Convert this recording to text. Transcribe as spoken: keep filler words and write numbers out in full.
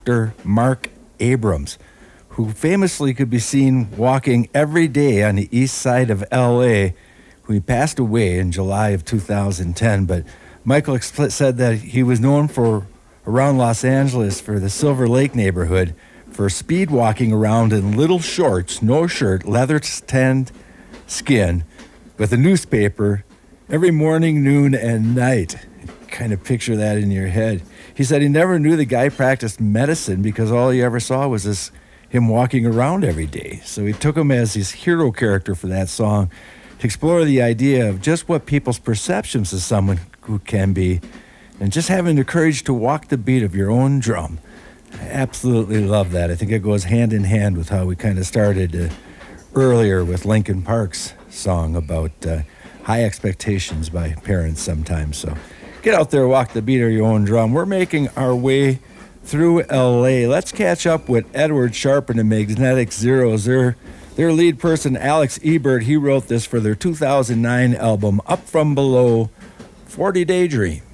Doctor Mark Abrams, who famously could be seen walking every day on the east side of L A, who he passed away in July of two thousand ten. But Michael expl- said that he was known for around Los Angeles for the Silver Lake neighborhood for speed walking around in little shorts, no shirt, leather tanned skin, with a newspaper every morning, noon, and night. Kind of picture that in your head. He said he never knew the guy practiced medicine because all he ever saw was this him walking around every day. So he took him as his hero character for that song to explore the idea of just what people's perceptions of someone who can be, and just having the courage to walk the beat of your own drum. I absolutely love that. I think it goes hand in hand with how we kind of started uh, earlier with Linkin Park's song about uh, high expectations by parents sometimes. So get out there, walk the beat of your own drum. We're making our way through L A. Let's catch up with Edward Sharpe and the Magnetic Zeros. Their, their lead person, Alex Ebert, he wrote this for their two thousand nine album, Up From Below, forty Day Dream.